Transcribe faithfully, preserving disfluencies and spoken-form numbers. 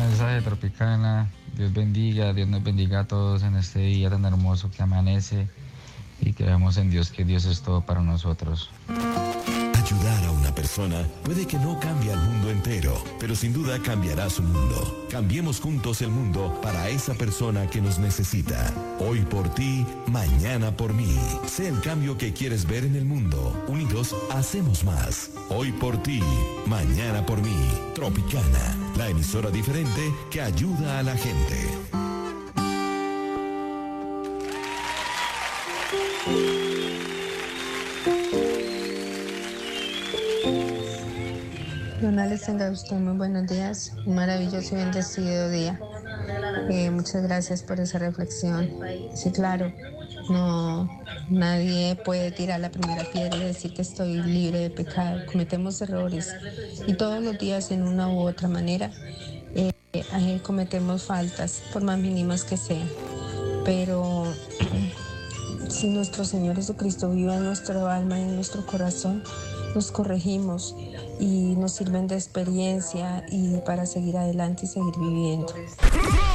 Mensaje Tropicana. Dios bendiga, Dios nos bendiga a todos en este día tan hermoso que amanece y creamos en Dios, que Dios es todo para nosotros. Ayudar a una persona puede que no cambie al mundo entero, pero sin duda cambiará su mundo. Cambiemos juntos el mundo para esa persona que nos necesita. Hoy por ti, mañana por mí. Sé el cambio que quieres ver en el mundo. Unidos hacemos más. Hoy por ti, mañana por mí. Tropicana, la emisora diferente que ayuda a la gente. Donales, tenga usted muy buenos días, un maravilloso y bendecido día. Eh, muchas gracias por esa reflexión. Sí, claro, no, nadie puede tirar la primera piedra y decir que estoy libre de pecado. Cometemos errores y todos los días en una u otra manera eh, eh, cometemos faltas, por más mínimas que sean. Pero si nuestro Señor Jesucristo vive en nuestro alma y en nuestro corazón, nos corregimos y nos sirven de experiencia y para seguir adelante y seguir viviendo.